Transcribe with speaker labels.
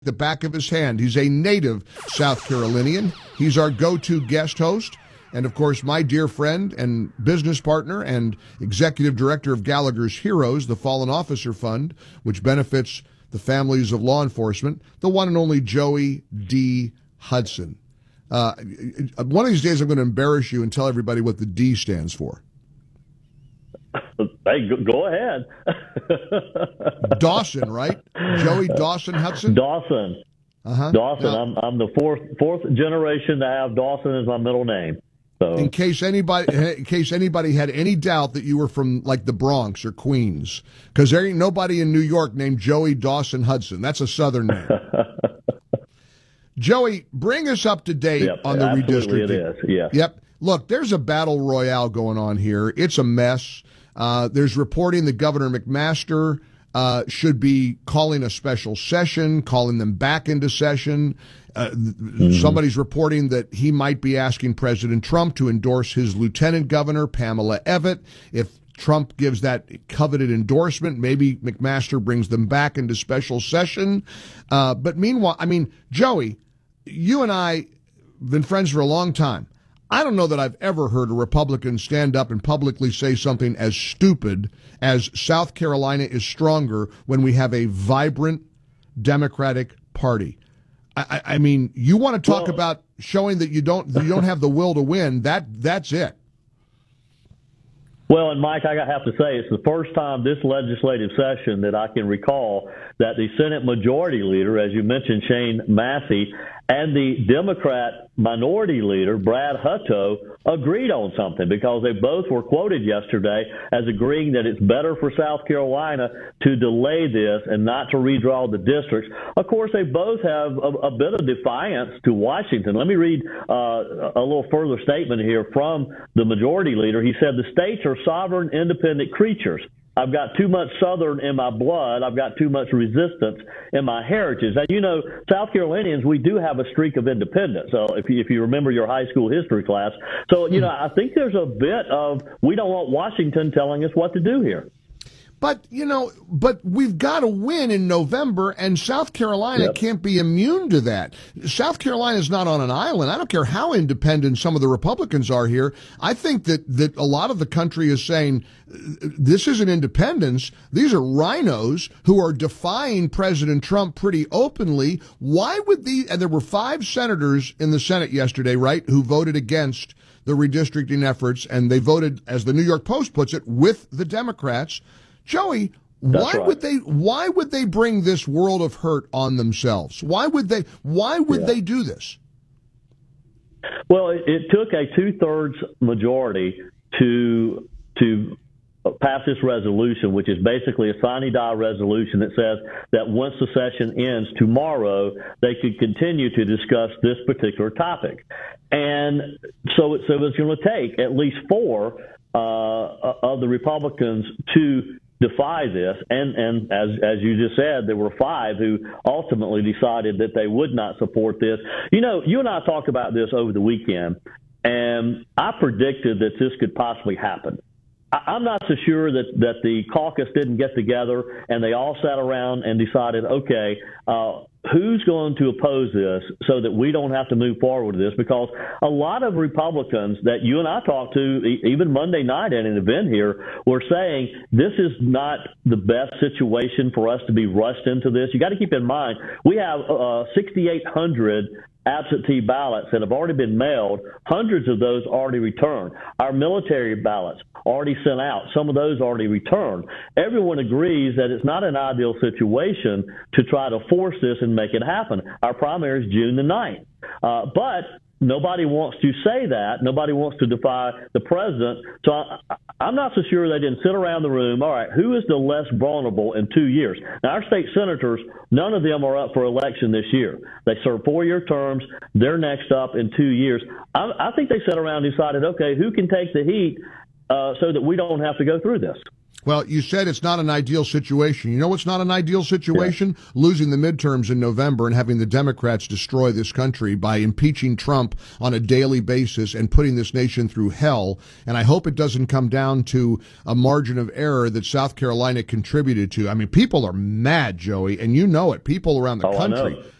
Speaker 1: the back of his hand. He's a native South Carolinian. He's our go-to guest host. And, of course, my dear friend and business partner and executive director of Gallagher's Heroes, the Fallen Officer Fund, which benefits the families of law enforcement, the one and only Joey D. Hudson. One of these days I'm going to embarrass you and tell everybody what the D stands for.
Speaker 2: Hey, go ahead.
Speaker 1: Dawson, right? Joey Dawson Hudson?
Speaker 2: Dawson. Dawson.
Speaker 1: Yeah.
Speaker 2: I'm the fourth generation to have Dawson as my middle name. So,
Speaker 1: in case anybody had any doubt that you were from like the Bronx or Queens, because there ain't nobody in New York named Joey Dawson Hudson. That's a Southern name. Joey, bring us up to date on the redistricting.
Speaker 2: It is. Yeah.
Speaker 1: Yep. Look, there's a battle royale going on here. It's a mess. There's reporting that Governor McMaster should be calling a special session, calling them back into session. Somebody's reporting that he might be asking President Trump to endorse his lieutenant governor, Pamela Evette. If Trump gives that coveted endorsement, maybe McMaster brings them back into special session. But meanwhile, I mean, Joey, you and I have been friends for a long time. I don't know that I've ever heard a Republican stand up and publicly say something as stupid as South Carolina is stronger when we have a vibrant Democratic Party. I mean, you want to talk about showing that you don't have the will to win. That's it.
Speaker 2: Well, and Mike, I have to say, it's the first time this legislative session that I can recall that the Senate Majority Leader, as you mentioned, Shane Massey, and the Democrat Minority Leader, Brad Hutto, agreed on something, because they both were quoted yesterday as agreeing that it's better for South Carolina to delay this and not to redraw the districts. Of course, they both have a bit of defiance to Washington. Let me read a little further statement here from the Majority Leader. He said, "The states are sovereign, independent creatures. I've got too much Southern in my blood. I've got too much resistance in my heritage." And, you know, South Carolinians, we do have a streak of independence. So if you remember your high school history class. So, you know, I think there's a bit of we don't want Washington telling us what to do here.
Speaker 1: But, you know, we've got to win in November, and South Carolina can't be immune to that. South Carolina is not on an island. I don't care how independent some of the Republicans are here. I think that a lot of the country is saying this isn't independence. These are rhinos who are defying President Trump pretty openly. Why would and there were 5 senators in the Senate yesterday, right, who voted against the redistricting efforts, and they voted, as the New York Post puts it, with the Democrats. Joey, why would they bring this world of hurt on themselves? Why would they do this?
Speaker 2: Well, it took a 2/3 majority to pass this resolution, which is basically a sine die resolution that says that once the session ends tomorrow, they could continue to discuss this particular topic. And so it's going to take at least 4 of the Republicans to defy this, and as you just said, there were 5 who ultimately decided that they would not support this. You know, you and I talked about this over the weekend, and I predicted that this could possibly happen. I'm not so sure that the caucus didn't get together and they all sat around and decided, okay, who's going to oppose this so that we don't have to move forward with this? Because a lot of Republicans that you and I talked to, even Monday night at an event here, were saying this is not the best situation for us to be rushed into this. You got to keep in mind, we have 6,800 absentee ballots that have already been mailed, hundreds of those already returned. Our military ballots already sent out, some of those already returned. Everyone agrees that it's not an ideal situation to try to force this and make it happen. Our primary is June the 9th. But nobody wants to say that. Nobody wants to defy the president. So I'm not so sure they didn't sit around the room. All right, who is the less vulnerable in 2 years? Now, our state senators, none of them are up for election this year. They serve 4-year terms. They're next up in 2 years. I think they sat around and decided, okay, who can take the heat so that we don't have to go through this?
Speaker 1: Well, you said it's not an ideal situation. You know what's not an ideal situation? Yeah. Losing the midterms in November and having the Democrats destroy this country by impeaching Trump on a daily basis and putting this nation through hell. And I hope it doesn't come down to a margin of error that South Carolina contributed to. I mean, people are mad, Joey, and you know it. People around the country